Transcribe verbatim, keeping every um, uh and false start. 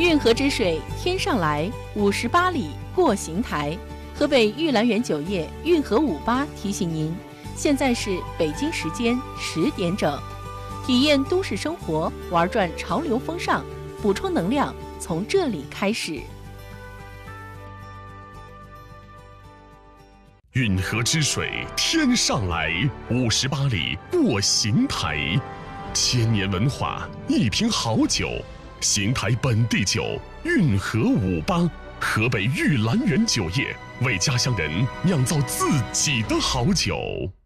运河之水天上来，五十八里过邢台。河北玉兰园酒业运河五八提醒您，现在是北京时间十点整，体验都市生活，玩转潮流风尚，补充能量从这里开始。 运河之水天上来，五十八里过邢台。千年文化，一瓶好酒，邢台本地酒运河五八，河北玉兰园酒业为家乡人酿造自己的好酒。